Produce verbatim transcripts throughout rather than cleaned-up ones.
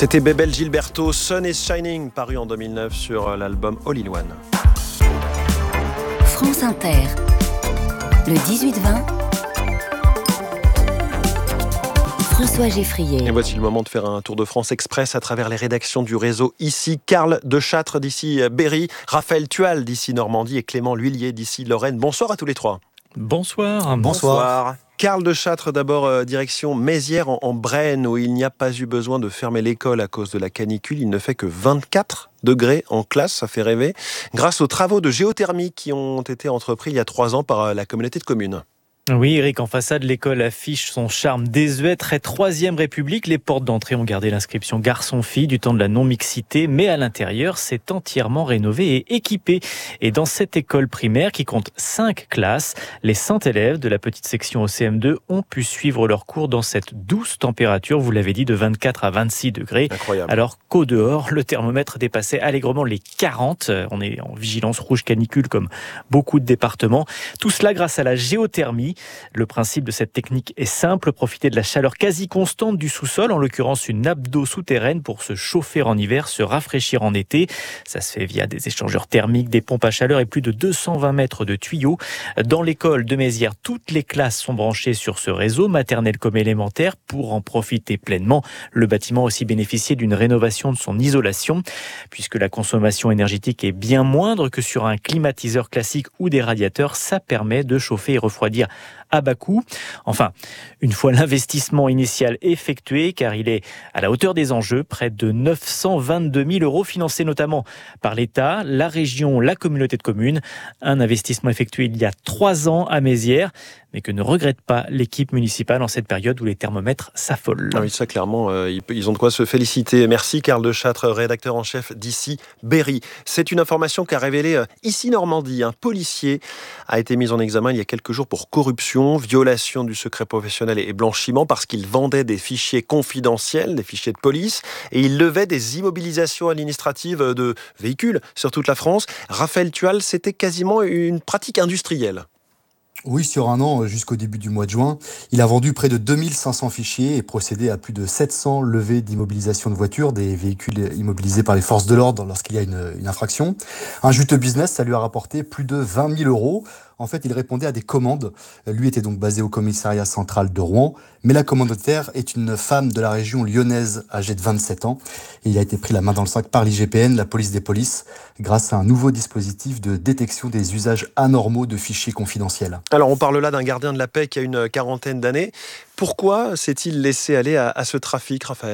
C'était Bebel Gilberto, Sun is Shining, paru en deux mille neuf sur l'album All in One. France Inter, le dix-huit vingt, François Geffrier. Et voici le moment de faire un tour de France express à travers les rédactions du réseau. Ici, Karl de Châtres d'ici Berry, Raphaël Tual d'ici Normandie et Clément L'Huillier d'ici Lorraine. Bonsoir à tous les trois. Bonsoir. Bonsoir. Karl de Châtres, d'abord euh, direction Mézières en, en Brenne, où il n'y a pas eu besoin de fermer l'école à cause de la canicule. Il ne fait que vingt-quatre degrés en classe, ça fait rêver, grâce aux travaux de géothermie qui ont été entrepris il y a trois ans par euh, la communauté de communes. Oui, Eric, en façade, l'école affiche son charme désuet, très troisième République. Les portes d'entrée ont gardé l'inscription garçon-fille du temps de la non-mixité, mais à l'intérieur, c'est entièrement rénové et équipé. Et dans cette école primaire qui compte cinq classes, les cent élèves de la petite section au C M deux ont pu suivre leurs cours dans cette douce température, vous l'avez dit, de vingt-quatre à vingt-six degrés. Incroyable. Alors qu'au dehors, le thermomètre dépassait allègrement les quarante. On est en vigilance rouge canicule comme beaucoup de départements. Tout cela grâce à la géothermie. Le principe de cette technique est simple, profiter de la chaleur quasi constante du sous-sol, en l'occurrence une nappe d'eau souterraine pour se chauffer en hiver, se rafraîchir en été. Ça se fait via des échangeurs thermiques, des pompes à chaleur et plus de deux cent vingt mètres de tuyaux. Dans l'école de Mézières, toutes les classes sont branchées sur ce réseau, maternelle comme élémentaire, pour en profiter pleinement. Le bâtiment a aussi bénéficié d'une rénovation de son isolation, puisque la consommation énergétique est bien moindre que sur un climatiseur classique ou des radiateurs. Ça permet de chauffer et refroidir à bas coût. Enfin, une fois l'investissement initial effectué, car il est à la hauteur des enjeux, près de neuf cent vingt-deux mille euros, financés notamment par l'État, la région, la communauté de communes. Un investissement effectué il y a trois ans à Mézières, mais que ne regrette pas l'équipe municipale en cette période où les thermomètres s'affolent. Ah oui, ça clairement, euh, ils ont de quoi se féliciter. Merci Karl de Châtres, rédacteur en chef d'ici Berry. C'est une information qu'a révélée euh, ici Normandie. Un policier a été mis en examen il y a quelques jours pour corruption, violation du secret professionnel et blanchiment parce qu'il vendait des fichiers confidentiels, des fichiers de police, et il levait des immobilisations administratives de véhicules sur toute la France. Raphaël Tual, c'était quasiment une pratique industrielle. Oui, sur un an, jusqu'au début du mois de juin, il a vendu près de deux mille cinq cents fichiers et procédé à plus de sept cents levées d'immobilisation de voitures, des véhicules immobilisés par les forces de l'ordre lorsqu'il y a une, une infraction. Un juteux business, ça lui a rapporté plus de vingt mille euros. En fait, il répondait à des commandes. Lui était donc basé au commissariat central de Rouen, mais la commandataire est une femme de la région lyonnaise âgée de vingt-sept ans. Et il a été pris la main dans le sac par l'I G P N, la police des polices, grâce à un nouveau dispositif de détection des usages anormaux de fichiers confidentiels. Alors, on parle là d'un gardien de la paix qui a une quarantaine d'années. Pourquoi s'est-il laissé aller à, à ce trafic, Raphaël ?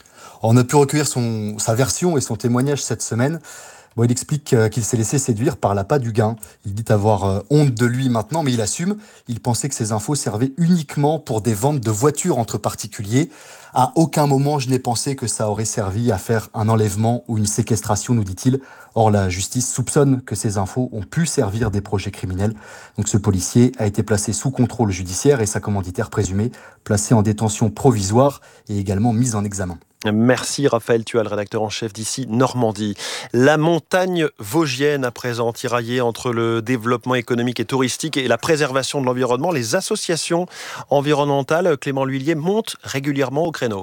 On a pu recueillir son, sa version et son témoignage cette semaine. Bon, il explique qu'il s'est laissé séduire par l'appât du gain. Il dit avoir honte de lui maintenant, mais il assume. Il pensait que ces infos servaient uniquement pour des ventes de voitures entre particuliers. À aucun moment, je n'ai pensé que ça aurait servi à faire un enlèvement ou une séquestration, nous dit-il. Or, la justice soupçonne que ces infos ont pu servir des projets criminels. Donc, ce policier a été placé sous contrôle judiciaire et sa commanditaire présumée placée en détention provisoire et également mise en examen. Merci Raphaël Tual, rédacteur en chef d'ici Normandie. La montagne vosgienne à présent tiraillée entre le développement économique et touristique et la préservation de l'environnement. Les associations environnementales, Clément L'Huillier, montent régulièrement au créneau.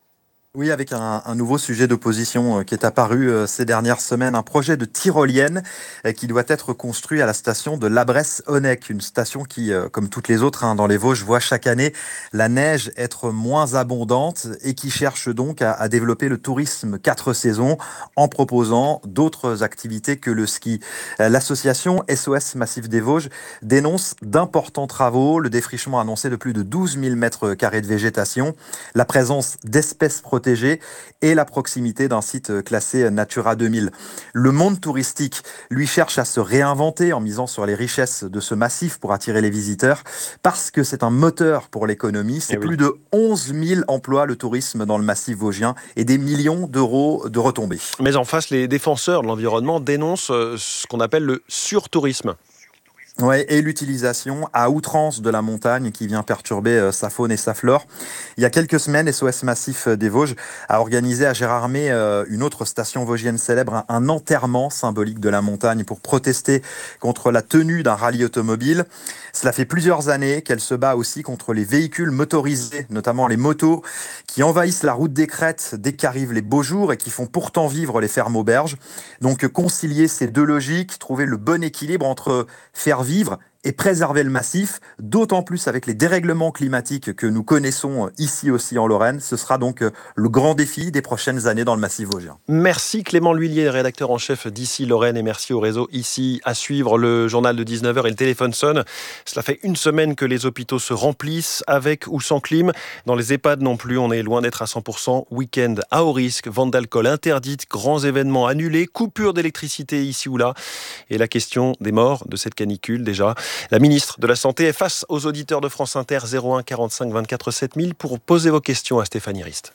Oui, avec un, un nouveau sujet d'opposition qui est apparu ces dernières semaines, un projet de tyrolienne qui doit être construit à la station de Labresse-Honeck, une station qui, comme toutes les autres hein, dans les Vosges, voit chaque année la neige être moins abondante et qui cherche donc à, à développer le tourisme quatre saisons en proposant d'autres activités que le ski. L'association S O S Massif des Vosges dénonce d'importants travaux, le défrichement annoncé de plus de douze mille mètres carrés de végétation, la présence d'espèces protégées et la proximité d'un site classé Natura deux mille. Le monde touristique, lui, cherche à se réinventer en misant sur les richesses de ce massif pour attirer les visiteurs parce que c'est un moteur pour l'économie. C'est eh oui. plus de onze mille emplois, le tourisme dans le massif vosgien et des millions d'euros de retombées. Mais en face, les défenseurs de l'environnement dénoncent ce qu'on appelle le surtourisme. Ouais, et l'utilisation à outrance de la montagne qui vient perturber euh, sa faune et sa flore. Il y a quelques semaines, S O S Massif des Vosges a organisé à Gérardmer, euh, une autre station vosgienne célèbre, un, un enterrement symbolique de la montagne pour protester contre la tenue d'un rallye automobile. Cela fait plusieurs années qu'elle se bat aussi contre les véhicules motorisés, notamment les motos, qui envahissent la route des crêtes dès qu'arrivent les beaux jours et qui font pourtant vivre les fermes auberges. Donc concilier ces deux logiques, trouver le bon équilibre entre faire vivre et préserver le massif, d'autant plus avec les dérèglements climatiques que nous connaissons ici aussi en Lorraine. Ce sera donc le grand défi des prochaines années dans le massif vosgien. Merci Clément L'Huillier, rédacteur en chef d'Ici Lorraine, et merci au réseau Ici. À suivre le journal de dix-neuf heures et le téléphone sonne. Cela fait une semaine que les hôpitaux se remplissent avec ou sans clim. Dans les EHPAD non plus, on est loin d'être à cent pour cent. Week-end à haut risque, vente d'alcool interdite, grands événements annulés, coupure d'électricité ici ou là. Et la question des morts de cette canicule déjà. La ministre de la Santé est face aux auditeurs de France Inter zéro un quarante-cinq vingt-quatre sept mille pour poser vos questions à Stéphanie Rist.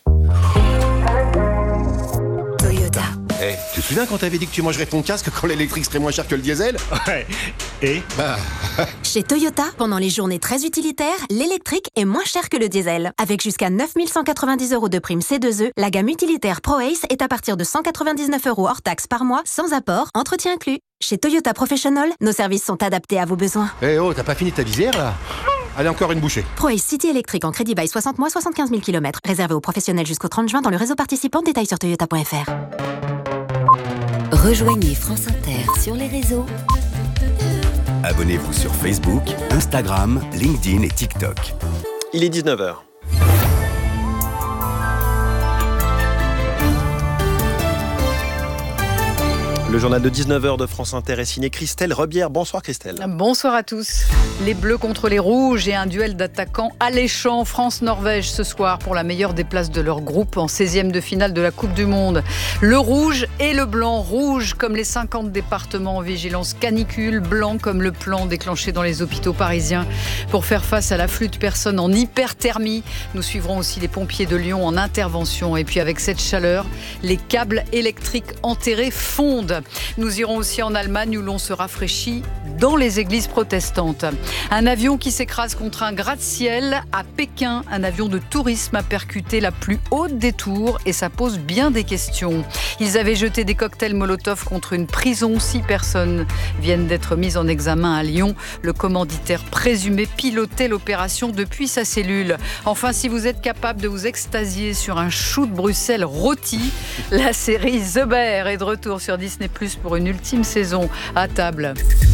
Toyota. Hey, tu te souviens quand t'avais dit que tu mangerais ton casque quand l'électrique serait moins cher que le diesel? Ouais. Et Bah... Chez Toyota, pendant les journées très utilitaires, l'électrique est moins cher que le diesel. Avec jusqu'à neuf mille cent quatre-vingt-dix euros de prime C deux E, la gamme utilitaire ProAce est à partir de cent quatre-vingt-dix-neuf euros hors taxe par mois, sans apport, entretien inclus. Chez Toyota Professional, nos services sont adaptés à vos besoins. Eh hey, oh, t'as pas fini ta visière là? Allez, encore une bouchée. ProAce City électrique en crédit bail soixante mois, soixante-quinze mille kilomètres. Réservé aux professionnels jusqu'au trente juin dans le réseau participant. Détails sur toyota point f r. Rejoignez France Inter sur les réseaux. Abonnez-vous sur Facebook, Instagram, LinkedIn et TikTok. Il est dix-neuf heures. Le journal de dix-neuf heures de France Inter est signé Christelle Rebière. Bonsoir Christelle. Bonsoir à tous. Les Bleus contre les Rouges et un duel d'attaquants alléchant. France-Norvège ce soir pour la meilleure des places de leur groupe en seizième de finale de la Coupe du Monde. Le rouge et le blanc. Rouge comme les cinquante départements en vigilance canicule. Blanc comme le plan déclenché dans les hôpitaux parisiens pour faire face à l'afflux de personnes en hyperthermie. Nous suivrons aussi les pompiers de Lyon en intervention. Et puis avec cette chaleur, les câbles électriques enterrés fondent. Nous irons aussi en Allemagne où l'on se rafraîchit dans les églises protestantes. Un avion qui s'écrase contre un gratte-ciel à Pékin. Un avion de tourisme a percuté la plus haute des tours et ça pose bien des questions. Ils avaient jeté des cocktails Molotov contre une prison. Six personnes viennent d'être mises en examen à Lyon. Le commanditaire présumé pilotait l'opération depuis sa cellule. Enfin, si vous êtes capable de vous extasier sur un chou de Bruxelles rôti, la série The Bear est de retour sur Disney plus, pour une ultime saison à table.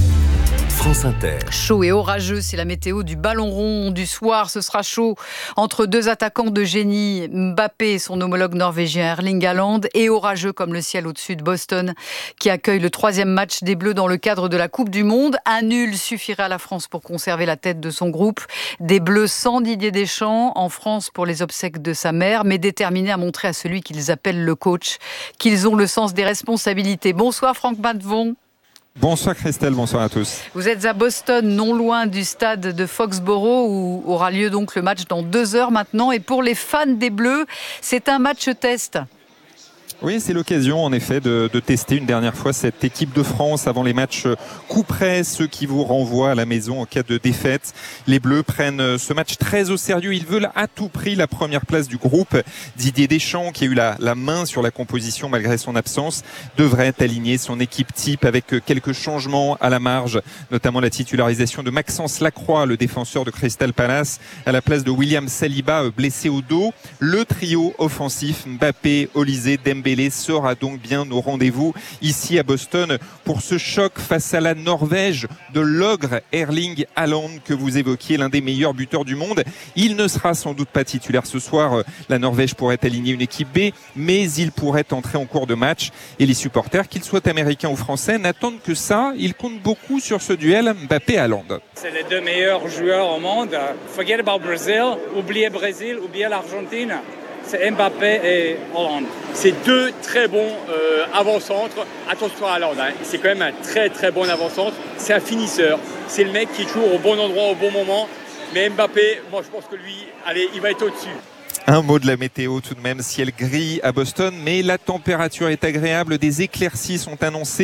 France Inter. Chaud et orageux, c'est la météo du ballon rond du soir. Ce sera chaud entre deux attaquants de génie, Mbappé et son homologue norvégien Erling Haaland, et orageux comme le ciel au-dessus de Boston, qui accueille le troisième match des Bleus dans le cadre de la Coupe du Monde. Un nul suffirait à la France pour conserver la tête de son groupe. Des Bleus sans Didier Deschamps, en France pour les obsèques de sa mère, mais déterminés à montrer à celui qu'ils appellent le coach qu'ils ont le sens des responsabilités. Bonsoir Franck Matvon. Bonsoir Christelle, bonsoir à tous. Vous êtes à Boston, non loin du stade de Foxborough, où aura lieu donc le match dans deux heures maintenant. Et pour les fans des Bleus, c'est un match test. Oui, c'est l'occasion en effet de, de tester une dernière fois cette équipe de France avant les matchs coup près, ceux qui vous renvoient à la maison en cas de défaite. Les Bleus prennent ce match très au sérieux. Ils veulent à tout prix la première place du groupe. Didier Deschamps, qui a eu la, la main sur la composition malgré son absence, devrait aligner son équipe type avec quelques changements à la marge, notamment la titularisation de Maxence Lacroix, le défenseur de Crystal Palace, à la place de William Saliba, blessé au dos. Le trio offensif Mbappé, Olysée, Dembélé sera donc bien au rendez-vous ici à Boston pour ce choc face à la Norvège de l'ogre Erling Haaland que vous évoquiez, l'un des meilleurs buteurs du monde. Il ne sera sans doute pas titulaire ce soir. La Norvège pourrait aligner une équipe B, mais il pourrait entrer en cours de match. Et les supporters, qu'ils soient américains ou français, n'attendent que ça. Ils comptent beaucoup sur ce duel Mbappé-Haaland. C'est les deux meilleurs joueurs au monde. Forget about Brazil. Oubliez Brésil, oubliez l'Argentine. C'est Mbappé et Haaland. C'est deux très bons euh, avant-centres. Attention à Haaland, hein. C'est quand même un très très bon avant-centre. C'est un finisseur. C'est le mec qui est toujours au bon endroit au bon moment. Mais Mbappé, moi je pense que lui, allez, il va être au-dessus. Un mot de la météo tout de même, ciel gris à Boston, mais la température est agréable. Des éclaircies sont annoncées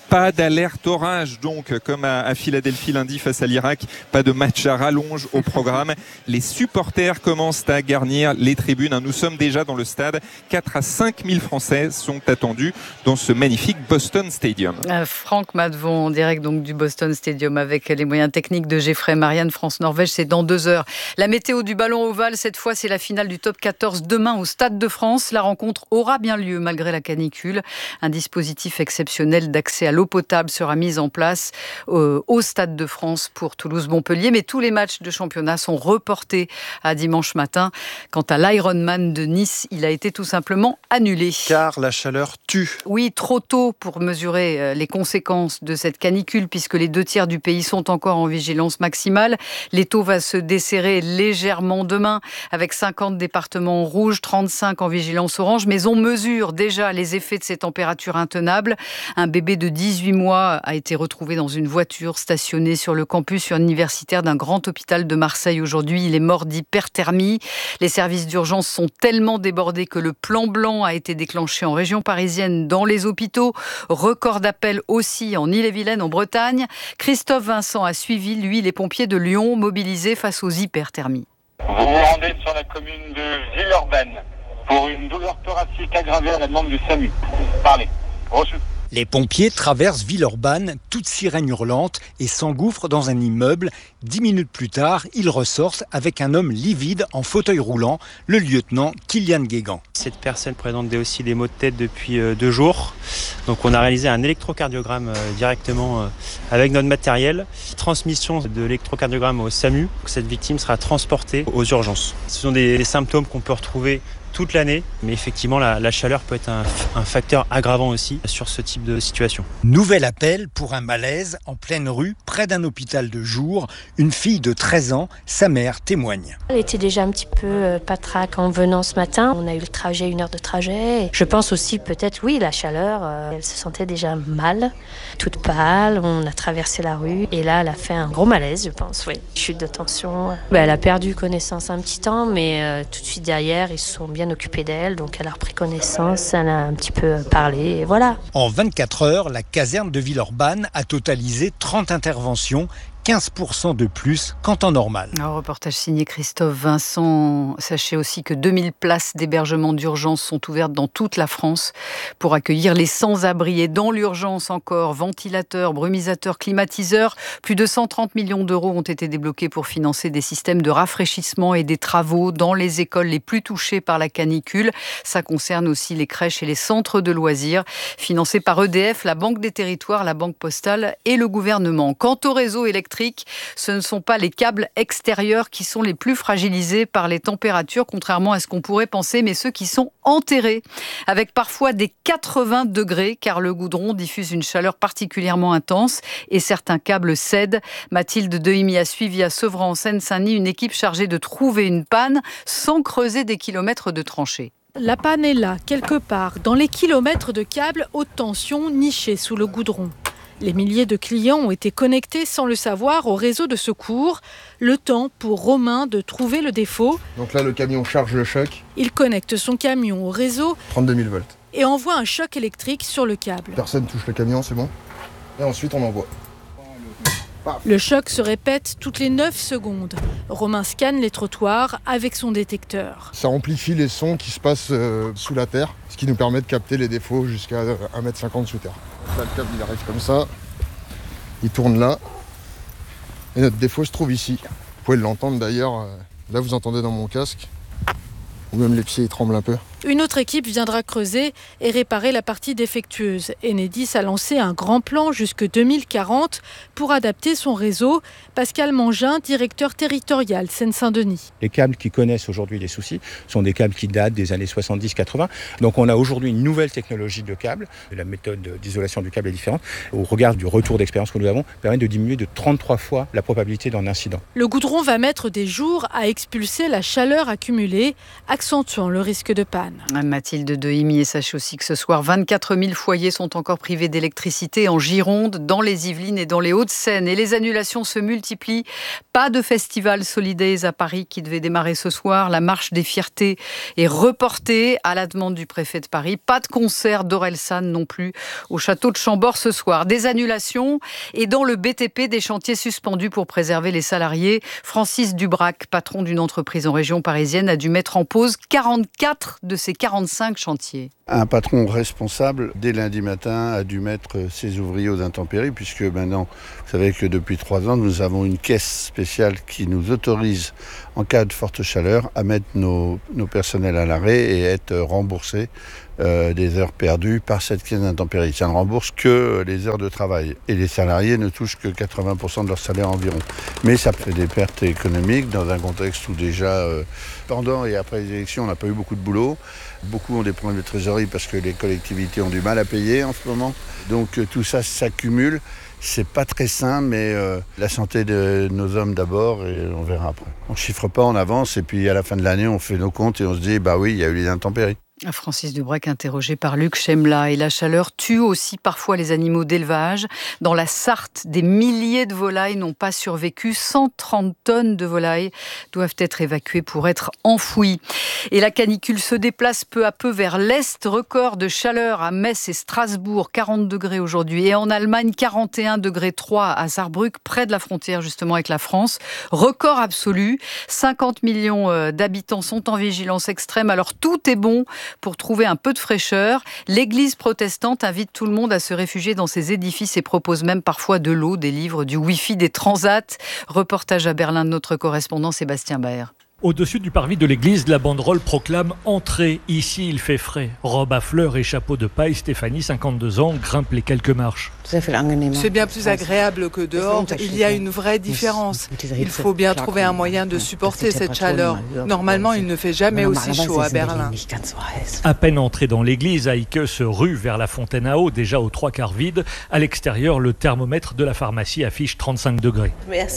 Pas d'alerte orage donc, comme à, à Philadelphie lundi face à l'Irak. Pas de match à rallonge au programme. Les supporters commencent à garnir les tribunes. Nous sommes déjà dans le stade. quatre à cinq mille Français sont attendus dans ce magnifique Boston Stadium. Euh, Franck Madvon, en direct donc du Boston Stadium avec les moyens techniques de Geoffrey Marianne. France-Norvège, c'est dans deux heures. La météo du ballon ovale, cette fois, c'est la finale du top quatorze demain au Stade de France. La rencontre aura bien lieu malgré la canicule. Un dispositif exceptionnel d'accès à l'eau potable sera mis en place euh, au Stade de France pour Toulouse-Montpellier. Mais tous les matchs de championnat sont reportés à dimanche matin. Quant à l'Ironman de Nice, il a été tout simplement annulé. Car la chaleur tue. Oui, trop tôt pour mesurer les conséquences de cette canicule puisque les deux tiers du pays sont encore en vigilance maximale. L'étau va se desserrer légèrement demain avec cinquante départements en rouge, trente-cinq en vigilance orange. Mais on mesure déjà les effets de ces températures intenables. Un bébé de dix-huit mois a été retrouvé dans une voiture stationnée sur le campus universitaire d'un grand hôpital de Marseille aujourd'hui. Il est mort d'hyperthermie. Les services d'urgence sont tellement débordés que le plan blanc a été déclenché en région parisienne dans les hôpitaux. Record d'appels aussi en Ille-et-Vilaine, en Bretagne. Christophe Vincent a suivi, lui, les pompiers de Lyon mobilisés face aux hyperthermies. Vous vous rendez sur la commune de Villeurbanne pour une douleur thoracique aggravée à la demande du S A M U. Parlez. Reçu. Les pompiers traversent Villeurbanne, toute sirène hurlante, et s'engouffrent dans un immeuble. Dix minutes plus tard, ils ressortent avec un homme livide en fauteuil roulant, le lieutenant Kylian Guégan. Cette personne présente aussi des maux de tête depuis deux jours. Donc on a réalisé un électrocardiogramme directement avec notre matériel. Transmission de l'électrocardiogramme au S A M U. Cette victime sera transportée aux urgences. Ce sont des, des symptômes qu'on peut retrouver toute l'année, mais effectivement la, la chaleur peut être un, un facteur aggravant aussi sur ce type de situation. Nouvel appel pour un malaise en pleine rue, près d'un hôpital de jour. Une fille de treize ans, sa mère témoigne. Elle était déjà un petit peu patraque en venant ce matin. On a eu le trajet, une heure de trajet. Je pense aussi peut-être, oui, la chaleur. Elle se sentait déjà mal, toute pâle. On a traversé la rue et là, elle a fait un gros malaise, je pense, oui. Chute de tension. Ben, elle a perdu connaissance un petit temps, mais euh, tout de suite derrière, ils se sont bien occupée d'elle, donc elle a repris connaissance, elle a un petit peu parlé, et voilà. En vingt-quatre heures, la caserne de Villeurbanne a totalisé trente interventions, quinze pour cent de plus qu'en temps normal. Un reportage signé Christophe Vincent. Sachez aussi que deux mille places d'hébergement d'urgence sont ouvertes dans toute la France pour accueillir les sans-abri. Et dans l'urgence encore, ventilateurs, brumisateurs, climatiseurs. Plus de cent trente millions d'euros ont été débloqués pour financer des systèmes de rafraîchissement et des travaux dans les écoles les plus touchées par la canicule. Ça concerne aussi les crèches et les centres de loisirs, financés par E D F, la Banque des Territoires, la Banque Postale et le gouvernement. Quant au réseau électrique, ce ne sont pas les câbles extérieurs qui sont les plus fragilisés par les températures, contrairement à ce qu'on pourrait penser, mais ceux qui sont enterrés, avec parfois des quatre-vingts degrés, car le goudron diffuse une chaleur particulièrement intense et certains câbles cèdent. Mathilde Dehimi a suivi à Sevran, en Seine-Saint-Denis, une équipe chargée de trouver une panne sans creuser des kilomètres de tranchées. La panne est là, quelque part, dans les kilomètres de câbles haute tension nichés sous le goudron. Les milliers de clients ont été connectés sans le savoir au réseau de secours. Le temps pour Romain de trouver le défaut. Donc là, le camion charge le choc. Il connecte son camion au réseau trente-deux mille volts. Et envoie un choc électrique sur le câble. Personne touche le camion, c'est bon. Et ensuite, on envoie. Le choc se répète toutes les neuf secondes. Romain scanne les trottoirs avec son détecteur. Ça amplifie les sons qui se passent euh, sous la terre, ce qui nous permet de capter les défauts jusqu'à un mètre cinquante sous terre. Là, le câble, il arrive comme ça, il tourne là, et notre défaut se trouve ici. Vous pouvez l'entendre d'ailleurs, là vous entendez dans mon casque, ou même les pieds ils tremblent un peu. Une autre équipe viendra creuser et réparer la partie défectueuse. Enedis a lancé un grand plan jusque deux mille quarante pour adapter son réseau. Pascal Mangin, directeur territorial Seine-Saint-Denis. Les câbles qui connaissent aujourd'hui les soucis sont des câbles qui datent des années soixante-dix quatre-vingts. Donc on a aujourd'hui une nouvelle technologie de câble. La méthode d'isolation du câble est différente. Au regard du retour d'expérience que nous avons, permet de diminuer de trente-trois fois la probabilité d'un incident. Le goudron va mettre des jours à expulser la chaleur accumulée, accentuant le risque de panne. Villeurbanne. Mathilde Dehimi, et sachez aussi que ce soir, vingt-quatre mille foyers sont encore privés d'électricité en Gironde, dans les Yvelines et dans les Hauts-de-Seine. Et les annulations se multiplient. Pas de festival Solidays à Paris qui devait démarrer ce soir. La marche des fiertés est reportée à la demande du préfet de Paris. Pas de concert d'Orelsan non plus au château de Chambord ce soir. Des annulations et dans le B T P, des chantiers suspendus pour préserver les salariés. Francis Dubrac, patron d'une entreprise en région parisienne, a dû mettre en pause quarante-quatre de ses quarante-cinq chantiers. Un patron responsable, dès lundi matin, a dû mettre ses ouvriers aux intempéries, puisque maintenant, vous savez que depuis trois ans, nous avons une caisse spéciale qui nous autorise, en cas de forte chaleur, à mettre nos, nos personnels à l'arrêt et être remboursés euh, des heures perdues par cette caisse d'intempéries. Ça ne rembourse que les heures de travail. Et les salariés ne touchent que quatre-vingts pour cent de leur salaire environ. Mais ça fait des pertes économiques dans un contexte où déjà, euh, pendant et après les élections, on n'a pas eu beaucoup de boulot. Beaucoup ont des problèmes de trésorerie parce que les collectivités ont du mal à payer en ce moment. Donc tout ça s'accumule. C'est pas très sain, mais euh, la santé de nos hommes d'abord et on verra après. On chiffre pas, on avance et puis à la fin de l'année, on fait nos comptes et on se dit bah oui, il y a eu les intempéries. Francis Dubrac, interrogé par Luc Chemla. Et la chaleur tue aussi parfois les animaux d'élevage. Dans la Sarthe, des milliers de volailles n'ont pas survécu. cent trente tonnes de volailles doivent être évacuées pour être enfouies. Et la canicule se déplace peu à peu vers l'est. Record de chaleur à Metz et Strasbourg, quarante degrés aujourd'hui. Et en Allemagne, quarante et un degrés trois à Saarbrück, près de la frontière justement avec la France. Record absolu. cinquante millions d'habitants sont en vigilance extrême. Alors tout est bon pour trouver un peu de fraîcheur. L'Église protestante invite tout le monde à se réfugier dans ses édifices et propose même parfois de l'eau, des livres, du Wi-Fi, des transats. Reportage à Berlin de notre correspondant Sébastien Baer. Au-dessus du parvis de l'église, la banderole proclame « Entrez, ici il fait frais ». Robe à fleurs et chapeau de paille, Stéphanie, cinquante-deux ans, grimpe les quelques marches. C'est bien plus agréable que dehors. Il y a une vraie différence. Il faut bien trouver un moyen de supporter cette chaleur. Normalement, il ne fait jamais aussi chaud à Berlin. À peine entré dans l'église, Heike se rue vers la fontaine à eau, déjà aux trois quarts vide. À l'extérieur, le thermomètre de la pharmacie affiche trente-cinq degrés.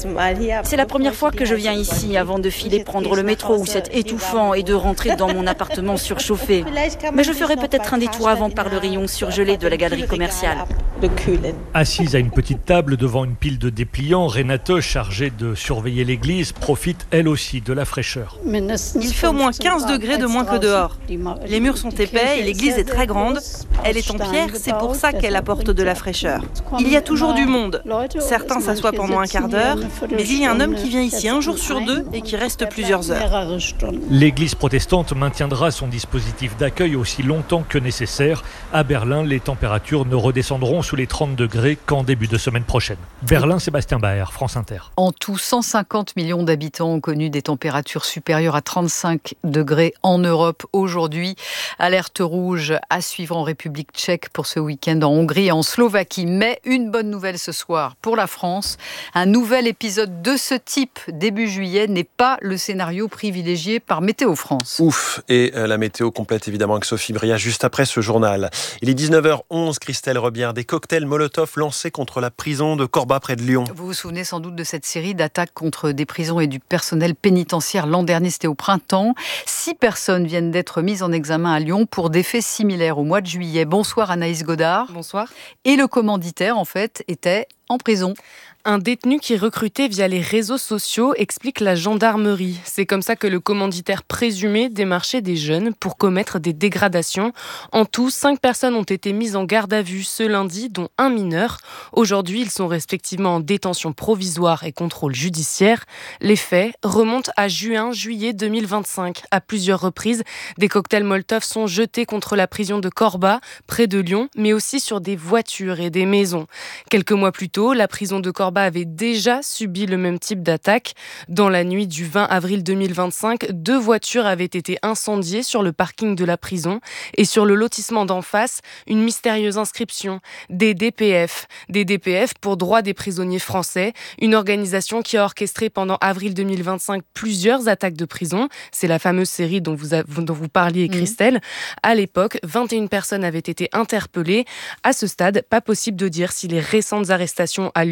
C'est la première fois que je viens ici avant de filer prendre le métro où c'est étouffant et de rentrer dans mon appartement surchauffé. Mais je ferai peut-être un détour avant par le rayon surgelé de la galerie commerciale. Assise à une petite table devant une pile de dépliants, Renate, chargée de surveiller l'église, profite elle aussi de la fraîcheur. Il fait au moins quinze degrés de moins que dehors. Les murs sont épais et l'église est très grande. Elle est en pierre, c'est pour ça qu'elle apporte de la fraîcheur. Il y a toujours du monde. Certains s'assoient pendant un quart d'heure, mais il y a un homme qui vient ici un jour sur deux et qui reste plusieurs heures. L'église protestante maintiendra son dispositif d'accueil aussi longtemps que nécessaire. À Berlin, les températures ne redescendront sous les trente degrés qu'en début de semaine prochaine. Berlin, Sébastien Baer, France Inter. En tout, cent cinquante millions d'habitants ont connu des températures supérieures à trente-cinq degrés en Europe aujourd'hui. Alerte rouge à suivre en République tchèque pour ce week-end, en Hongrie et en Slovaquie. Mais une bonne nouvelle ce soir pour la France. Un nouvel épisode de ce type début juillet n'est pas le scénario privilégié par Météo France. Ouf, et la météo complète évidemment avec Sophie Bria juste après ce journal. Il est dix-neuf heures onze, Christelle Rebière, des cocktails Molotov lancés contre la prison de Corba près de Lyon. Vous vous souvenez sans doute de cette série d'attaques contre des prisons et du personnel pénitentiaire l'an dernier, c'était au printemps. Six personnes viennent d'être mises en examen à Lyon pour des faits similaires au mois de juillet. Bonsoir Anaïs Godard. Bonsoir. Et le commanditaire en fait était en prison. Un détenu qui recrutait via les réseaux sociaux, explique la gendarmerie. C'est comme ça que le commanditaire présumé démarchait des jeunes pour commettre des dégradations. En tout, cinq personnes ont été mises en garde à vue ce lundi, dont un mineur. Aujourd'hui, ils sont respectivement en détention provisoire et contrôle judiciaire. Les faits remontent à juin-juillet deux mille vingt-cinq. À plusieurs reprises, des cocktails Molotov sont jetés contre la prison de Corba, près de Lyon, mais aussi sur des voitures et des maisons. Quelques mois plus tôt, la prison de Corba avait déjà subi le même type d'attaque. Dans la nuit du vingt avril deux mille vingt-cinq, deux voitures avaient été incendiées sur le parking de la prison et sur le lotissement d'en face, une mystérieuse inscription, des D P F. Des D P F pour Droits des prisonniers français, une organisation qui a orchestré pendant avril deux mille vingt-cinq plusieurs attaques de prison. C'est la fameuse série dont vous, a, dont vous parliez, Christelle. Mmh. À l'époque, vingt et une personnes avaient été interpellées. À ce stade, pas possible de dire si les récentes arrestations à, à Lyon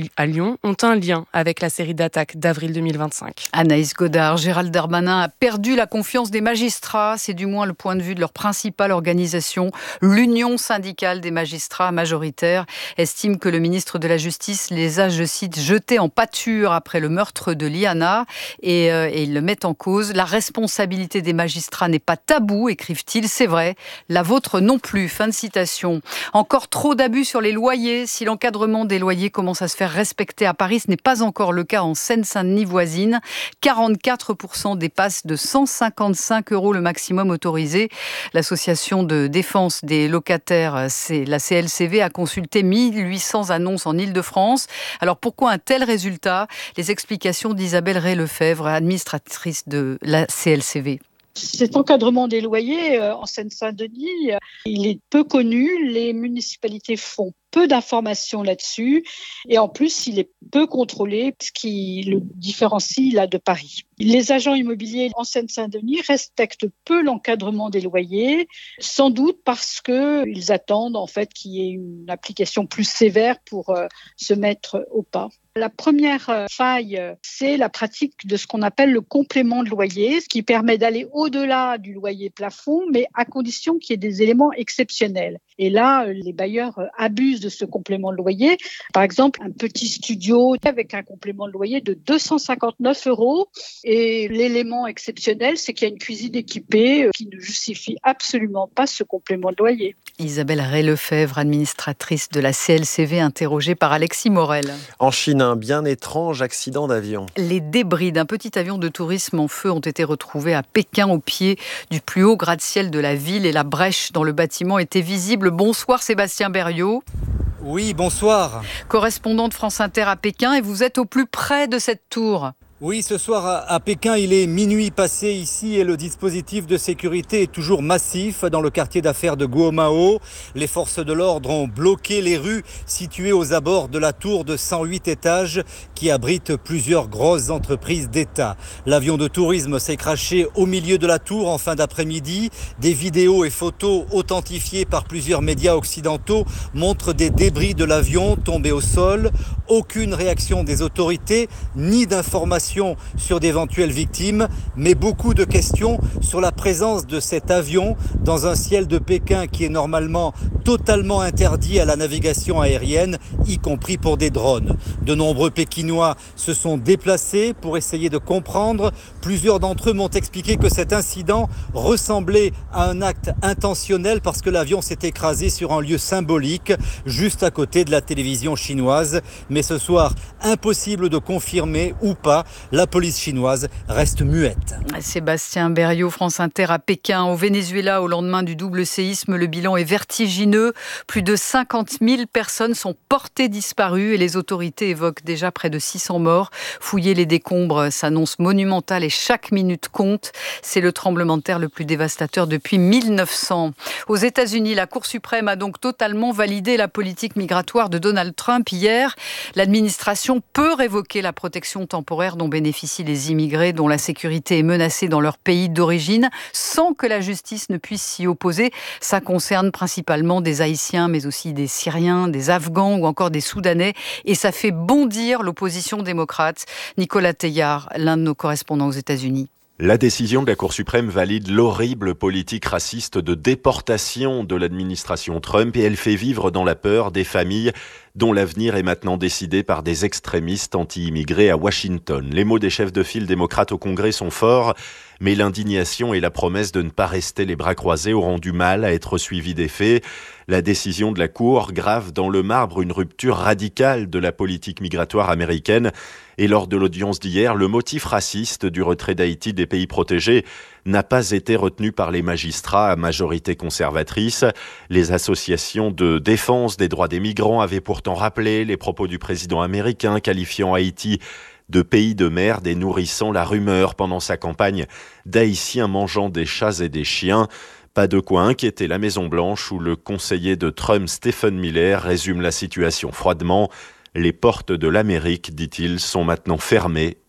Berlin ont un lien avec la série d'attaques d'avril deux mille vingt-cinq. Anaïs Godard, Gérald Darmanin a perdu la confiance des magistrats. C'est du moins le point de vue de leur principale organisation. L'Union syndicale des magistrats majoritaires estime que le ministre de la Justice les a, je cite, jetés en pâture après le meurtre de Liana et, euh, et ils le mettent en cause. La responsabilité des magistrats n'est pas tabou, écrivent-ils. C'est vrai, la vôtre non plus. Fin de citation. Encore trop d'abus sur les loyers. Si l'encadrement des loyers commence à se faire respecter à Paris, ce n'est pas encore le cas en Seine-Saint-Denis voisine. quarante-quatre pour cent dépassent de cent cinquante-cinq euros le maximum autorisé. L'association de défense des locataires, c'est la C L C V, a consulté mille huit cents annonces en Ile-de-France. Alors pourquoi un tel résultat ? Les explications d'Isabelle Ray-Lefebvre, administratrice de la C L C V. Cet encadrement des loyers euh, en Seine-Saint-Denis, euh, il est peu connu. Les municipalités font peu d'informations là-dessus et en plus, il est peu contrôlé, ce qui le différencie là de Paris. Les agents immobiliers en Seine-Saint-Denis respectent peu l'encadrement des loyers, sans doute parce qu'ils attendent en fait qu'il y ait une application plus sévère pour euh, se mettre au pas. La première euh, faille, euh, c'est la pratique de ce qu'on appelle le complément de loyer, ce qui permet d'aller au-delà du loyer plafond, mais à condition qu'il y ait des éléments exceptionnels. Et là, euh, les bailleurs euh, abusent de ce complément de loyer. Par exemple, un petit studio avec un complément de loyer de deux cent cinquante-neuf euros. Et l'élément exceptionnel, c'est qu'il y a une cuisine équipée euh, qui ne justifie absolument pas ce complément de loyer. Isabelle Ray-Lefebvre, administratrice de la C L C V, interrogée par Alexis Morel. En Chine, un bien étrange accident d'avion. Les débris d'un petit avion de tourisme en feu ont été retrouvés à Pékin, au pied du plus haut gratte-ciel de la ville. Et la brèche dans le bâtiment était visible. Bonsoir Sébastien Berriot. Oui, bonsoir. Correspondant de France Inter à Pékin, et vous êtes au plus près de cette tour. Oui, ce soir à Pékin, il est minuit passé ici et le dispositif de sécurité est toujours massif dans le quartier d'affaires de Guomao. Les forces de l'ordre ont bloqué les rues situées aux abords de la tour de cent huit étages qui abrite plusieurs grosses entreprises d'État. L'avion de tourisme s'est crashé au milieu de la tour en fin d'après-midi. Des vidéos et photos authentifiées par plusieurs médias occidentaux montrent des débris de l'avion tombés au sol. Aucune réaction des autorités, ni d'informations sur d'éventuelles victimes, mais beaucoup de questions sur la présence de cet avion dans un ciel de Pékin qui est normalement totalement interdit à la navigation aérienne, y compris pour des drones. De nombreux Pékinois se sont déplacés pour essayer de comprendre. Plusieurs d'entre eux m'ont expliqué que cet incident ressemblait à un acte intentionnel parce que l'avion s'est écrasé sur un lieu symbolique juste à côté de la télévision chinoise. Mais ce soir, impossible de confirmer ou pas. La police chinoise reste muette. Sébastien Berriot, France Inter à Pékin. Au Venezuela, au lendemain du double séisme, le bilan est vertigineux. Plus de cinquante mille personnes sont portées disparues et les autorités évoquent déjà près de six cents morts. Fouiller les décombres s'annonce monumental et chaque minute compte. C'est le tremblement de terre le plus dévastateur depuis mille neuf cents. Aux États-Unis, la Cour suprême a donc totalement validé la politique migratoire de Donald Trump hier. L'administration peut révoquer la protection temporaire dont bénéficient les immigrés dont la sécurité est menacée dans leur pays d'origine sans que la justice ne puisse s'y opposer. Ça concerne principalement des Haïtiens mais aussi des Syriens, des Afghans ou encore des Soudanais et ça fait bondir l'opposition démocrate. Nicolas Teillard, l'un de nos correspondants aux États-Unis. La décision de la Cour suprême valide l'horrible politique raciste de déportation de l'administration Trump et elle fait vivre dans la peur des familles dont l'avenir est maintenant décidé par des extrémistes anti-immigrés à Washington. Les mots des chefs de file démocrates au Congrès sont forts, mais l'indignation et la promesse de ne pas rester les bras croisés auront du mal à être suivies d'effet. La décision de la Cour grave dans le marbre une rupture radicale de la politique migratoire américaine. Et lors de l'audience d'hier, le motif raciste du retrait d'Haïti des pays protégés n'a pas été retenu par les magistrats à majorité conservatrice. Les associations de défense des droits des migrants avaient pourtant rappelé les propos du président américain qualifiant Haïti de pays de merde et nourrissant la rumeur pendant sa campagne d'Haïtiens mangeant des chats et des chiens. Pas de quoi inquiéter la Maison-Blanche où le conseiller de Trump, Stephen Miller, résume la situation froidement. Les portes de l'Amérique, dit-il, sont maintenant fermées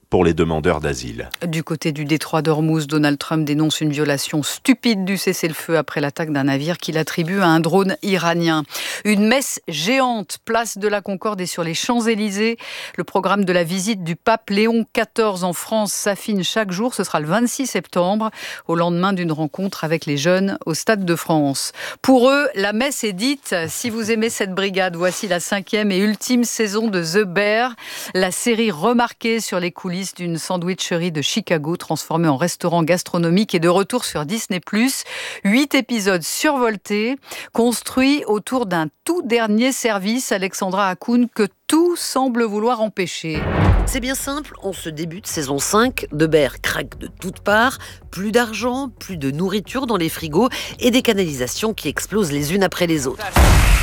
pour les demandeurs d'asile. Du côté du détroit d'Ormuz, Donald Trump dénonce une violation stupide du cessez-le-feu après l'attaque d'un navire qu'il attribue à un drone iranien. Une messe géante, place de la Concorde et sur les Champs-Élysées. Le programme de la visite du pape Léon quatorze en France s'affine chaque jour. Ce sera le vingt-six septembre, au lendemain d'une rencontre avec les jeunes au Stade de France. Pour eux, la messe est dite. Si vous aimez cette brigade, voici la cinquième et ultime saison de The Bear, la série remarquée sur les coulisses d'une sandwicherie de Chicago transformée en restaurant gastronomique et de retour sur Disney plus. Huit épisodes survoltés, construits autour d'un tout dernier service, Alexandra Hakoun, que tout semble vouloir empêcher. C'est bien simple, en ce début de saison cinq, The Bear craque de toutes parts, plus d'argent, plus de nourriture dans les frigos et des canalisations qui explosent les unes après les autres.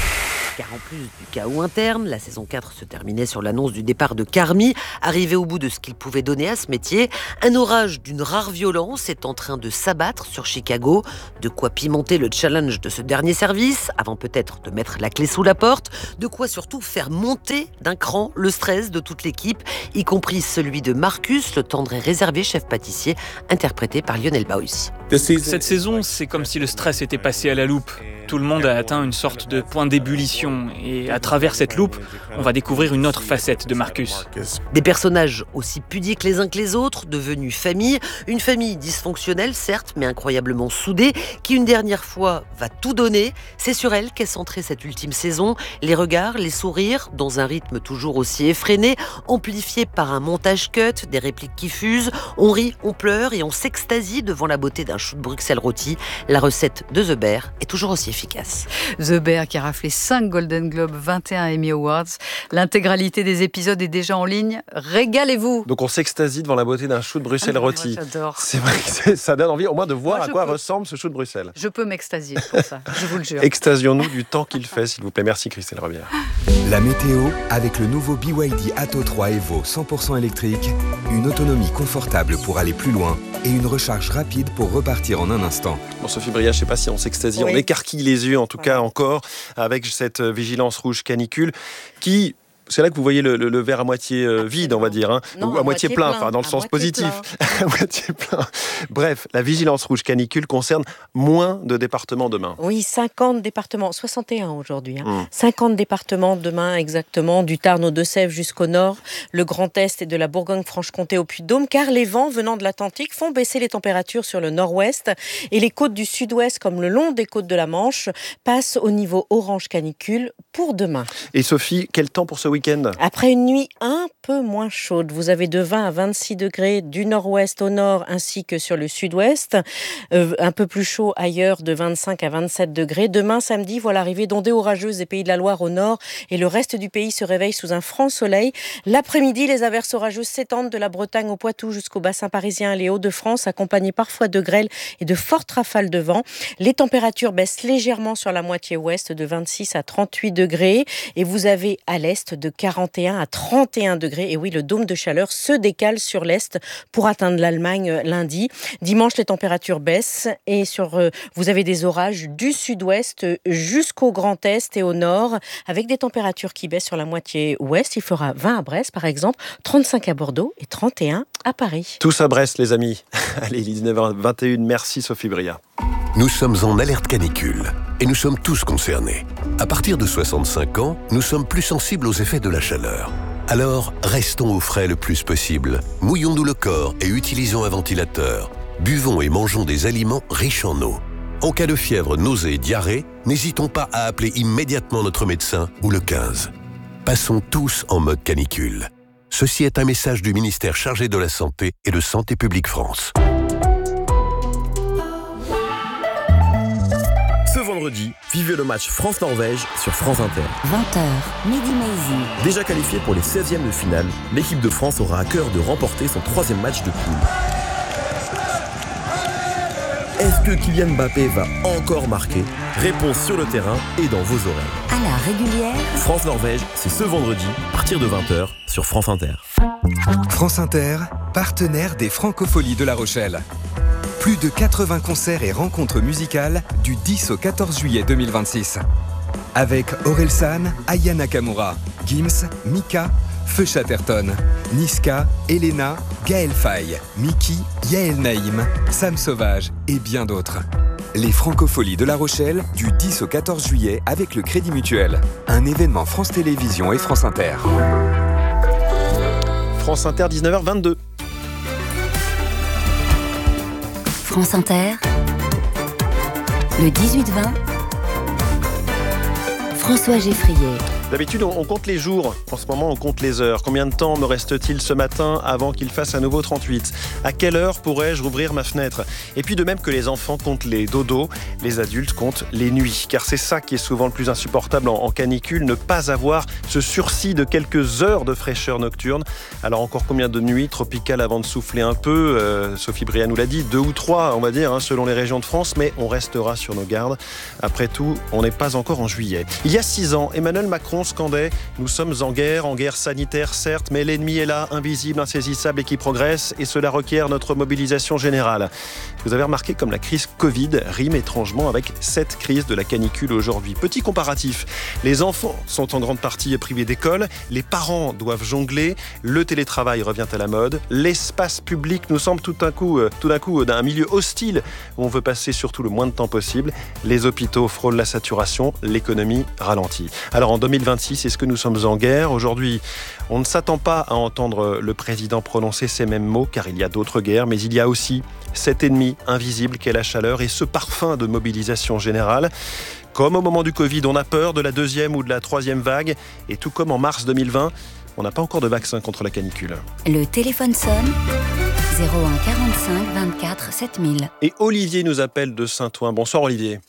Car en plus du chaos interne, la saison quatre se terminait sur l'annonce du départ de Carmi, arrivé au bout de ce qu'il pouvait donner à ce métier. Un orage d'une rare violence est en train de s'abattre sur Chicago, de quoi pimenter le challenge de ce dernier service, avant peut-être de mettre la clé sous la porte, de quoi surtout faire monter d'un cran le stress de toute l'équipe, y compris celui de Marcus, le tendre et réservé chef pâtissier, interprété par Lionel Baussi. Cette saison, c'est comme si le stress était passé à la loupe. Tout le monde a atteint une sorte de point d'ébullition et à travers cette loupe, on va découvrir une autre facette de Marcus. Des personnages aussi pudiques les uns que les autres, devenus famille, une famille dysfonctionnelle certes, mais incroyablement soudée, qui une dernière fois va tout donner. C'est sur elle qu'est centrée cette ultime saison, les regards, les sourires, dans un rythme toujours aussi effréné, amplifié par un montage cut, des répliques qui fusent, on rit, on pleure et on s'extasie devant la beauté d'un chou de Bruxelles rôti. La recette de The Bear est toujours aussi efficace. The Bear qui a raflé cinq Golden Globes, vingt et un Emmy Awards. L'intégralité des épisodes est déjà en ligne. Régalez-vous. Donc on s'extasie devant la beauté d'un chou de Bruxelles ah, rôti. Moi, j'adore. C'est vrai que ça donne envie au moins de voir moi, à quoi peux. ressemble ce chou de Bruxelles. Je peux m'extasier pour ça, je vous le jure. Extasions-nous du temps qu'il fait, s'il vous plaît. Merci Christelle Rebière. La météo avec le nouveau B Y D Atto trois Evo cent pour cent électrique, une autonomie confortable pour aller plus loin et une recharge rapide pour repartir en un instant. Bon, Sophie Bria, je ne sais pas si on s'extasie, oui. on écarquille les yeux en tout ouais. cas encore avec cette vigilance rouge canicule qui... C'est là que vous voyez le, le, le verre à moitié euh, vide, on va dire, hein, non, ou à, à moitié, moitié plein, plein, enfin dans le sens positif. à moitié plein. Bref, la vigilance rouge canicule concerne moins de départements demain. Oui, cinquante départements, soixante et un aujourd'hui. Hein. Mmh. cinquante départements demain exactement, du Tarn aux Deux-Sèvres jusqu'au nord, le Grand Est et de la Bourgogne-Franche-Comté au Puy-de-Dôme, car les vents venant de l'Atlantique font baisser les températures sur le nord-ouest et les côtes du sud-ouest, comme le long des côtes de la Manche, passent au niveau orange canicule pour demain. Et Sophie, quel temps pour ce week-end ? Après une nuit un peu moins chaude, vous avez de vingt à vingt-six degrés du nord-ouest au nord ainsi que sur le sud-ouest. Euh, un peu plus chaud ailleurs, de vingt-cinq à vingt-sept degrés. Demain, samedi, voit l'arrivée d'ondées orageuses des Pays de la Loire au nord et le reste du pays se réveille sous un franc soleil. L'après-midi, les averses orageuses s'étendent de la Bretagne au Poitou jusqu'au bassin parisien et les Hauts-de-France, accompagnées parfois de grêle et de fortes rafales de vent. Les températures baissent légèrement sur la moitié ouest de vingt-six à trente-huit degrés et vous avez à l'est de quarante et un à trente et un degrés. Et oui, le dôme de chaleur se décale sur l'est pour atteindre l'Allemagne lundi. Dimanche, les températures baissent et sur, euh, vous avez des orages du sud-ouest jusqu'au Grand Est et au nord, avec des températures qui baissent sur la moitié ouest. Il fera vingt à Brest, par exemple, trente-cinq à Bordeaux et trente et un à Paris. Tous à Brest, les amis. Allez, dix-neuf heures vingt et une, merci Sophie Bria. Nous sommes en alerte canicule et nous sommes tous concernés. À partir de soixante-cinq ans, nous sommes plus sensibles aux effets de la chaleur. Alors, restons au frais le plus possible. Mouillons-nous le corps et utilisons un ventilateur. Buvons et mangeons des aliments riches en eau. En cas de fièvre, nausée et diarrhée, n'hésitons pas à appeler immédiatement notre médecin ou le quinze. Passons tous en mode canicule. Ceci est un message du ministère chargé de la Santé et de Santé publique France. Ce vendredi, vivez le match France-Norvège sur France Inter. vingt heures, Mehdi Maizi. Déjà qualifiée pour les seizièmes de finale, l'équipe de France aura à cœur de remporter son troisième match de poule. Est-ce que Kylian Mbappé va encore marquer? Réponse sur le terrain et dans vos oreilles. À la régulière. France-Norvège, c'est ce vendredi, à partir de vingt heures, sur France Inter. France Inter, partenaire des Francopholies de La Rochelle. Plus de quatre-vingts concerts et rencontres musicales du dix au quatorze juillet deux mille vingt-six. Avec Orelsan, Aya Nakamura, Gims, Mika, Feu Chatterton, Niska, Elena, Gaël Faye, Mickey, Yael Naïm, Sam Sauvage et bien d'autres. Les Francopholies de La Rochelle, du dix au quatorze juillet avec le Crédit Mutuel. Un événement France Télévisions et France Inter. France Inter, dix-neuf heures vingt-deux. France Inter, le dix-huit vingt, François Geffrier. D'habitude, on compte les jours. En ce moment, on compte les heures. Combien de temps me reste-t-il ce matin avant qu'il fasse à nouveau trente-huit ? À quelle heure pourrais-je rouvrir ma fenêtre ? Et puis, de même que les enfants comptent les dodos, les adultes comptent les nuits. Car c'est ça qui est souvent le plus insupportable en canicule, ne pas avoir ce sursis de quelques heures de fraîcheur nocturne. Alors, encore combien de nuits tropicales avant de souffler un peu ? euh, Sophie Bria nous l'a dit, deux ou trois, on va dire, hein, selon les régions de France. Mais on restera sur nos gardes. Après tout, on n'est pas encore en juillet. Il y a six ans, Emmanuel Macron scandait « Nous sommes en guerre, en guerre sanitaire certes, mais l'ennemi est là, invisible, insaisissable et qui progresse, et cela requiert notre mobilisation générale. » Vous avez remarqué comme la crise Covid rime étrangement avec cette crise de la canicule aujourd'hui. Petit comparatif, les enfants sont en grande partie privés d'école, les parents doivent jongler, le télétravail revient à la mode, l'espace public nous semble tout d'un coup, tout d'un coup d'un milieu hostile où on veut passer surtout le moins de temps possible, les hôpitaux frôlent la saturation, l'économie ralentit. Alors en deux mille vingt-six, est-ce que nous sommes en guerre ? Aujourd'hui, on ne s'attend pas à entendre le président prononcer ces mêmes mots, car il y a d'autres guerres, mais il y a aussi cet ennemi invisible qu'est la chaleur et ce parfum de mobilisation générale. Comme au moment du Covid, on a peur de la deuxième ou de la troisième vague, et tout comme en mars deux mille vingt, on n'a pas encore de vaccin contre la canicule. Le téléphone sonne. zéro un quarante-cinq vingt-quatre sept mille. Et Olivier nous appelle de Saint-Ouen. Bonsoir Olivier.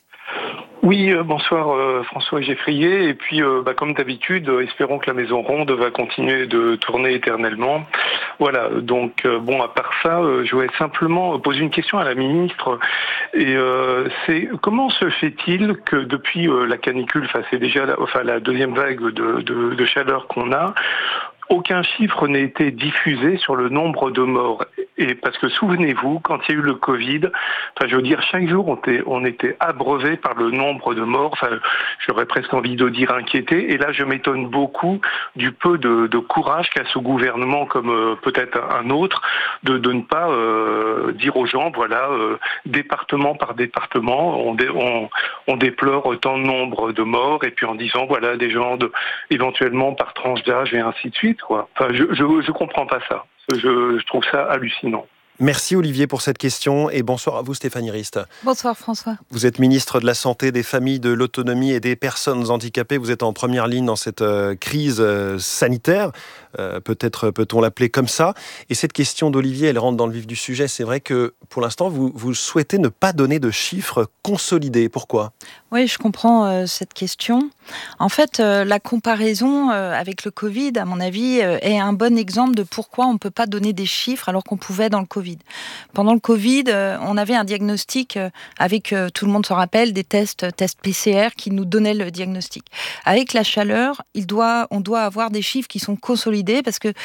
Oui, euh, bonsoir euh, François Geffrier. Et puis, euh, bah, comme d'habitude, euh, espérons que la Maison Ronde va continuer de tourner éternellement. Voilà, donc euh, bon, à part ça, euh, je voulais simplement poser une question à la ministre. Et euh, c'est comment se fait-il que depuis euh, la canicule, enfin c'est déjà la, enfin, la deuxième vague de, de, de chaleur qu'on a, aucun chiffre n'a été diffusé sur le nombre de morts. Et parce que souvenez-vous, quand il y a eu le Covid, enfin je veux dire, chaque jour on était, on était abreuvé par le nombre de morts. Enfin, j'aurais presque envie de dire inquiété. Et là, je m'étonne beaucoup du peu de, de courage qu'a ce gouvernement, comme euh, peut-être un autre, de, de ne pas euh, dire aux gens, voilà, euh, département par département, on, dé, on, on déplore tant de nombre de morts, et puis en disant, voilà, des gens de, éventuellement par tranche d'âge et ainsi de suite. Quoi. Enfin, je, je, je comprends pas ça. Je, je trouve ça hallucinant. Merci Olivier pour cette question et bonsoir à vous Stéphanie Rist. Bonsoir François. Vous êtes ministre de la Santé, des Familles, de l'Autonomie et des Personnes handicapées. Vous êtes en première ligne dans cette euh, crise euh, sanitaire, euh, peut-être peut-on l'appeler comme ça. Et cette question d'Olivier, elle rentre dans le vif du sujet. C'est vrai que pour l'instant, vous, vous souhaitez ne pas donner de chiffres consolidés. Pourquoi ? Oui, je comprends euh, cette question. En fait, euh, la comparaison euh, avec le Covid, à mon avis, euh, est un bon exemple de pourquoi on ne peut pas donner des chiffres alors qu'on pouvait dans le Covid. Pendant le Covid, euh, on avait un diagnostic euh, avec, euh, tout le monde se rappelle, des tests, tests P C R qui nous donnaient le diagnostic. Avec la chaleur, il doit, on doit avoir des chiffres qui sont consolidés parce que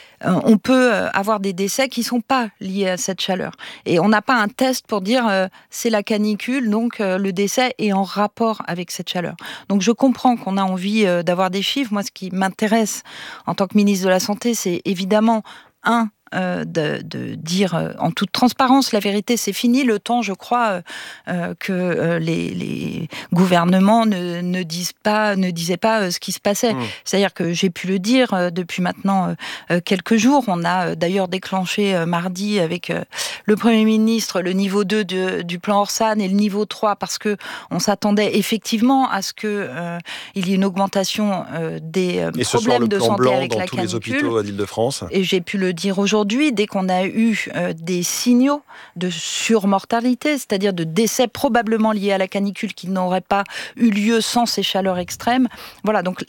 on peut avoir des décès qui ne sont pas liés à cette chaleur. Et on n'a pas un test pour dire euh, c'est la canicule, donc euh, le décès est en rapport avec cette chaleur. Donc je comprends qu'on a envie euh, d'avoir des chiffres. Moi, ce qui m'intéresse en tant que ministre de la Santé, c'est évidemment, un, Euh, de, de dire euh, en toute transparence la vérité. C'est fini le temps, je crois, euh, euh, que euh, les, les gouvernements ne, ne disent pas, ne disaient pas euh, ce qui se passait. Mmh. C'est-à-dire que j'ai pu le dire euh, depuis maintenant euh, quelques jours. On a euh, d'ailleurs déclenché euh, mardi avec euh, le Premier ministre le niveau deux de, du plan Orsan et le niveau trois parce que on s'attendait effectivement à ce que euh, il y ait une augmentation euh, des euh, et problèmes de santé blanc avec dans la tous canicule. Les hôpitaux d'Île-de-France. Et j'ai pu le dire aujourd'hui. Aujourd'hui, dès qu'on a eu euh, des signaux de surmortalité, c'est-à-dire de décès probablement liés à la canicule qui n'auraient pas eu lieu sans ces chaleurs extrêmes, voilà, donc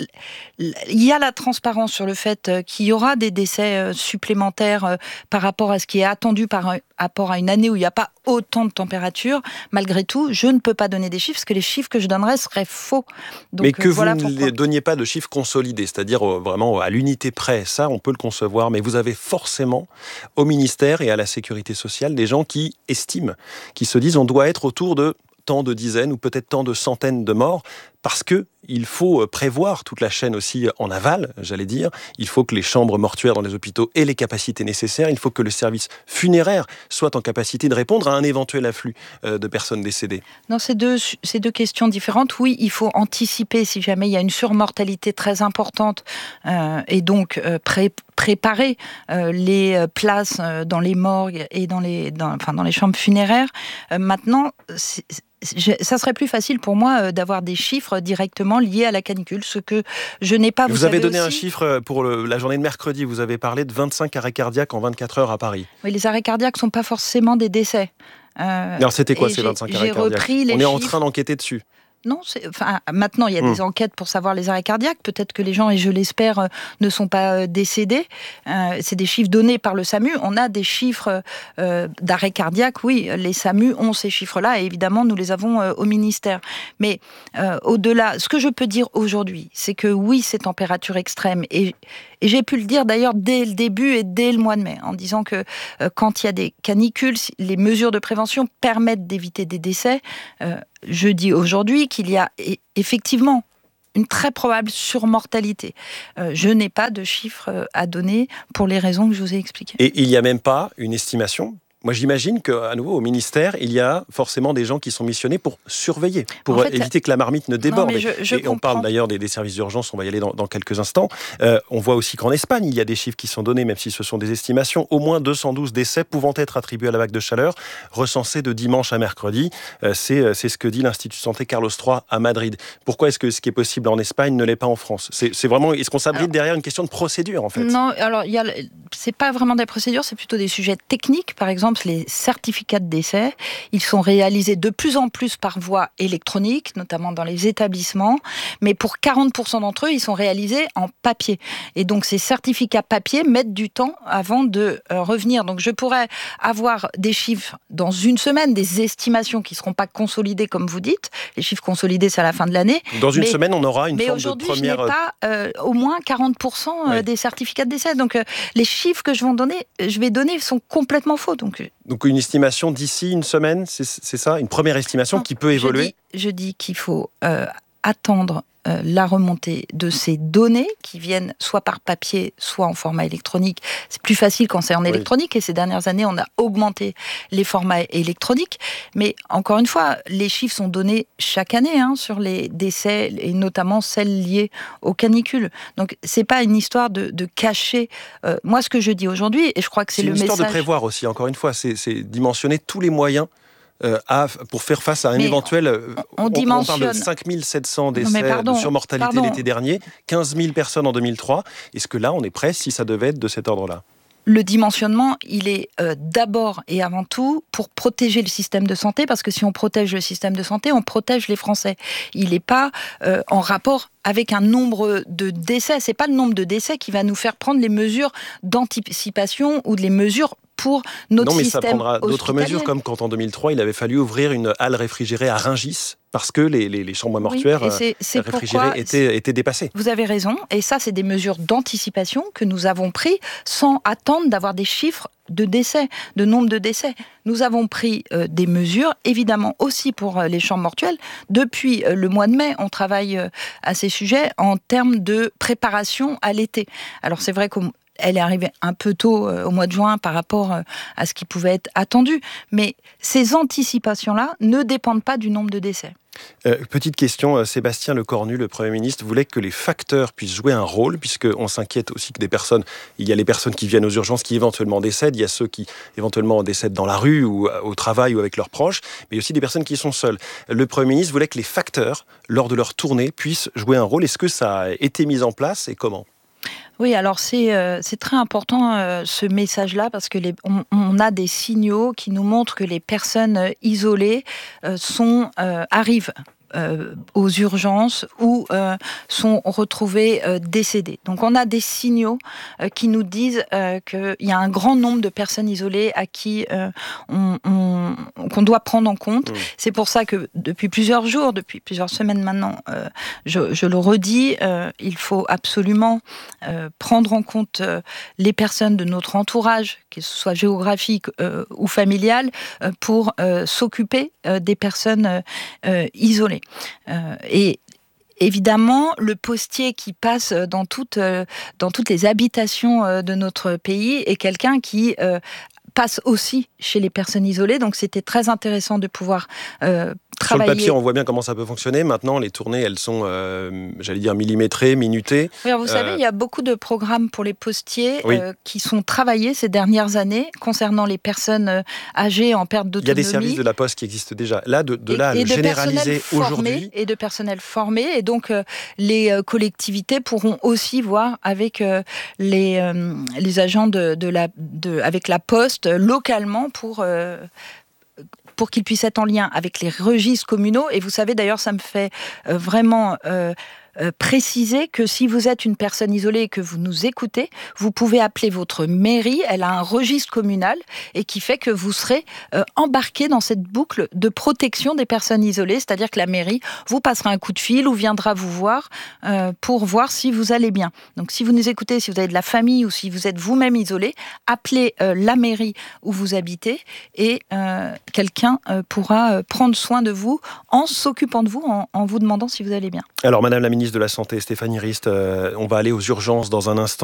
il y a la transparence sur le fait euh, qu'il y aura des décès euh, supplémentaires euh, par rapport à ce qui est attendu par un, rapport à une année où il n'y a pas autant de température. Malgré tout, je ne peux pas donner des chiffres parce que les chiffres que je donnerais seraient faux. Donc, mais que euh, voilà vous ne donniez pas de chiffres consolidés, c'est-à-dire euh, vraiment à l'unité près, ça on peut le concevoir, mais vous avez forcément au ministère et à la sécurité sociale des gens qui estiment, qui se disent on doit être autour de tant de dizaines ou peut-être tant de centaines de morts, parce que il faut prévoir toute la chaîne aussi en aval, j'allais dire. Il faut que les chambres mortuaires dans les hôpitaux aient les capacités nécessaires. Il faut que le service funéraire soit en capacité de répondre à un éventuel afflux de personnes décédées. Non, c'est deux, c'est deux questions différentes. Oui, il faut anticiper si jamais il y a une surmortalité très importante euh, et donc euh, pré- préparer euh, les places dans les morgues et dans les, dans, enfin, dans les chambres funéraires. Euh, maintenant, c'est, Je, ça serait plus facile pour moi euh, d'avoir des chiffres directement liés à la canicule, ce que je n'ai pas. Vous, vous avez donné aussi... un chiffre pour le, la journée de mercredi. Vous avez parlé de vingt-cinq arrêts cardiaques en vingt-quatre heures à Paris. Oui, les arrêts cardiaques ne sont pas forcément des décès. Euh, Alors c'était quoi ces vingt-cinq arrêts cardiaques ? On est chiffres... en train d'enquêter dessus. Non, c'est, enfin, maintenant il y a mmh. des enquêtes pour savoir les arrêts cardiaques. Peut-être que les gens, et je l'espère, euh, ne sont pas euh, décédés. Euh, c'est des chiffres donnés par le SAMU. On a des chiffres euh, d'arrêts cardiaques. Oui, les SAMU ont ces chiffres-là et évidemment nous les avons euh, au ministère. Mais euh, au-delà, ce que je peux dire aujourd'hui, c'est que oui, ces températures extrêmes et Et j'ai pu le dire d'ailleurs dès le début et dès le mois de mai, en disant que euh, quand il y a des canicules, les mesures de prévention permettent d'éviter des décès. Euh, je dis aujourd'hui qu'il y a e- effectivement une très probable surmortalité. Euh, je n'ai pas de chiffres à donner pour les raisons que je vous ai expliquées. Et il n'y a même pas une estimation ? Moi, j'imagine qu'à nouveau, au ministère, il y a forcément des gens qui sont missionnés pour surveiller, pour en fait, éviter que la marmite ne déborde. Non, je, je et on parle d'ailleurs des, des services d'urgence, on va y aller dans, dans quelques instants. Euh, on voit aussi qu'en Espagne, il y a des chiffres qui sont donnés, même si ce sont des estimations. Au moins deux cent douze décès pouvant être attribués à la vague de chaleur, recensés de dimanche à mercredi. Euh, c'est, c'est ce que dit l'Institut de santé Carlos trois à Madrid. Pourquoi est-ce que ce qui est possible en Espagne ne l'est pas en France ? c'est, c'est vraiment, est-ce qu'on s'abrite alors, derrière une question de procédure, en fait ? Non, alors, il y a, c'est pas vraiment des procédures, c'est plutôt des sujets techniques. Par exemple, les certificats de décès, ils sont réalisés de plus en plus par voie électronique, notamment dans les établissements, mais pour quarante pour cent d'entre eux, ils sont réalisés en papier. Et donc, ces certificats papier mettent du temps avant de euh, revenir. Donc, je pourrais avoir des chiffres dans une semaine, des estimations qui ne seront pas consolidées, comme vous dites. Les chiffres consolidés, c'est à la fin de l'année. Dans une mais, semaine, on aura une mais forme de première... première... Mais aujourd'hui, je n'ai pas euh, au moins quarante pour cent oui. des certificats de décès. Donc, euh, les chiffres que je vais donner, je vais donner sont complètement faux. Donc, Donc une estimation d'ici une semaine, c'est, c'est ça ? Une première estimation non, qui peut évoluer ? Je dis, je dis qu'il faut euh, attendre euh, la remontée de ces données qui viennent soit par papier, soit en format électronique. C'est plus facile quand c'est en oui. électronique et ces dernières années, on a augmenté les formats électroniques. Mais encore une fois, les chiffres sont donnés chaque année hein, sur les décès et notamment celles liées aux canicules. Donc, c'est pas une histoire de, de cacher. Euh, moi, ce que je dis aujourd'hui, et je crois que c'est, c'est le message... C'est une histoire de prévoir aussi, encore une fois. C'est, c'est dimensionner tous les moyens Euh, à, pour faire face à un mais éventuel... On, on, on, on parle de cinq mille sept cents décès pardon, de surmortalité pardon. l'été dernier, quinze mille personnes en deux mille trois. Est-ce que là, on est prêt si ça devait être de cet ordre-là ? Le dimensionnement, il est euh, d'abord et avant tout pour protéger le système de santé, parce que si on protège le système de santé, on protège les Français. Il n'est pas euh, en rapport avec un nombre de décès. C'est pas le nombre de décès qui va nous faire prendre les mesures d'anticipation ou les mesures pour notre système hospitalier. Non, mais ça prendra d'autres mesures, comme quand en deux mille trois, il avait fallu ouvrir une halle réfrigérée à Rungis, parce que les, les, les chambres mortuaires oui, c'est, c'est réfrigérées étaient, étaient dépassées. Vous avez raison, et ça, c'est des mesures d'anticipation que nous avons prises sans attendre d'avoir des chiffres de décès, de nombre de décès. Nous avons pris euh, des mesures, évidemment aussi pour euh, les chambres mortuelles. Depuis euh, le mois de mai, on travaille euh, à ces sujets en termes de préparation à l'été. Alors c'est vrai qu'au Elle est arrivée un peu tôt euh, au mois de juin par rapport euh, à ce qui pouvait être attendu. Mais ces anticipations-là ne dépendent pas du nombre de décès. Euh, petite question, euh, Sébastien Lecornu, le Premier ministre, voulait que les facteurs puissent jouer un rôle, puisqu'on s'inquiète aussi que des personnes, il y a les personnes qui viennent aux urgences qui éventuellement décèdent, il y a ceux qui éventuellement décèdent dans la rue ou au travail ou avec leurs proches, mais aussi des personnes qui sont seules. Le Premier ministre voulait que les facteurs, lors de leur tournée, puissent jouer un rôle. Est-ce que ça a été mis en place et comment ? Oui, alors c'est, euh, c'est très important euh, ce message-là parce que les, on, on a des signaux qui nous montrent que les personnes isolées euh, sont, euh, arrivent Euh, aux urgences ou euh, sont retrouvés euh, décédés. Donc on a des signaux euh, qui nous disent euh, qu'il y a un grand nombre de personnes isolées à qui euh, on, on, qu'on doit prendre en compte. Mmh. C'est pour ça que depuis plusieurs jours, depuis plusieurs semaines maintenant, euh, je, je le redis, euh, il faut absolument euh, prendre en compte euh, les personnes de notre entourage, que ce soit géographique euh, ou familial, euh, pour euh, s'occuper euh, des personnes euh, isolées. Euh, et évidemment, le postier qui passe dans toutes, dans toutes les habitations de notre pays est quelqu'un qui euh, passe aussi chez les personnes isolées. Donc, c'était très intéressant de pouvoir euh, travailler. Sur le papier, on voit bien comment ça peut fonctionner. Maintenant, les tournées, elles sont, euh, j'allais dire, millimétrées, minutées. Oui, alors vous euh... savez, il y a beaucoup de programmes pour les postiers oui. euh, qui sont travaillés ces dernières années concernant les personnes âgées en perte d'autonomie. Il y a des services de la Poste qui existent déjà. Là, de, de là à le généraliser aujourd'hui. Et de personnel formé. Et donc, euh, les euh, collectivités pourront aussi voir avec euh, les, euh, les agents de, de la, de, avec la Poste euh, localement pour... Euh, pour qu'ils puissent être en lien avec les registres communaux. Et vous savez, d'ailleurs, ça me fait euh, vraiment euh, euh, préciser que si vous êtes une personne isolée et que vous nous écoutez, vous pouvez appeler votre mairie. Elle a un registre communal et qui fait que vous serez euh, embarqué dans cette boucle de protection des personnes isolées. C'est-à-dire que la mairie vous passera un coup de fil ou viendra vous voir euh, pour voir si vous allez bien. Donc, si vous nous écoutez, si vous avez de la famille ou si vous êtes vous-même isolé, appelez euh, la mairie où vous habitez et euh, quelqu'un euh, pourra euh, prendre soin de vous en s'occupant de vous, en, en vous demandant si vous allez bien. Alors, Madame la ministre de la Santé, Stéphanie Rist, euh, on va aller aux urgences dans un instant.